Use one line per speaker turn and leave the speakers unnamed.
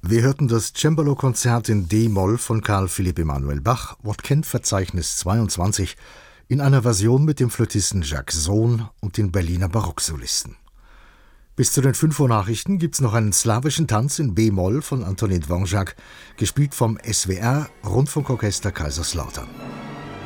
Wir hörten das Cembalo-Konzert in D-Moll von Carl Philipp Emanuel Bach, Wortkenntverzeichnis 22, in einer Version mit dem Flötisten Jacques Sohn und den Berliner Barocksolisten. Bis zu den 5 Uhr Nachrichten gibt's noch einen slawischen Tanz in B-Moll von Antonin Dvorak, gespielt vom SWR Rundfunkorchester Kaiserslautern.